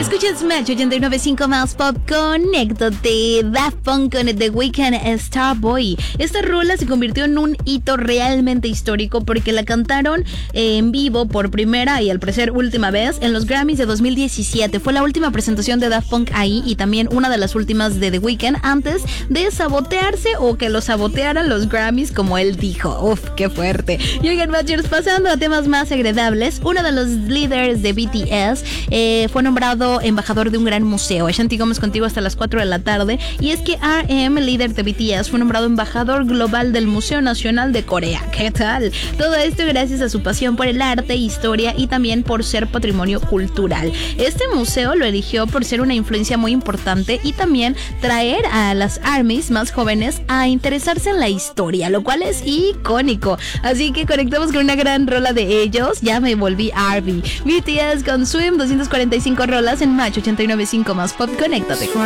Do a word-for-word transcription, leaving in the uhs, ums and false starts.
Escuchas Match ochenta y nueve punto cinco más Pop. Conéctate. Daft Punk con The Weeknd, Starboy. Esta rola se convirtió en un hito realmente histórico porque la cantaron en vivo por primera y al parecer última vez en los Grammys de dos mil diecisiete. Fue la última presentación de Daft Punk ahí y también una de las últimas de The Weeknd antes de sabotearse o que lo sabotearan los Grammys, como él dijo. Uf, qué fuerte. Y oigan, Matchers, pasando a temas más agradables, uno de los líderes de B T S eh, fue nombrado embajador de un gran museo. Ashanti Gómez contigo hasta las cuatro de la tarde. Y es que R M, líder de B T S, fue nombrado embajador global del Museo Nacional de Corea. ¿Qué tal? Todo esto gracias a su pasión por el arte, historia y también por ser patrimonio cultural. Este museo lo eligió por ser una influencia muy importante y también traer a las ARMYs más jóvenes a interesarse en la historia, lo cual es icónico. Así que conectamos con una gran rola de ellos. Ya me volví Arby. B T S con Swim, doscientas cuarenta y cinco rolas en Match ochenta y nueve punto cinco más Pop. Conéctate.